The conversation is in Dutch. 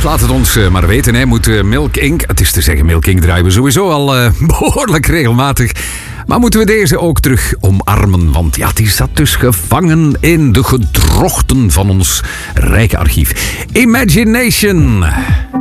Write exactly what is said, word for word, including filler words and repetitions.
laat het ons uh, maar weten. Hè. Moet uh, Milk Incorporated... Het is te zeggen, Milk Incorporated draaien we sowieso al uh, behoorlijk regelmatig. Maar moeten we deze ook terug omarmen? Want ja, die zat dus gevangen in de gedrochten van ons rijke archief. Imagination.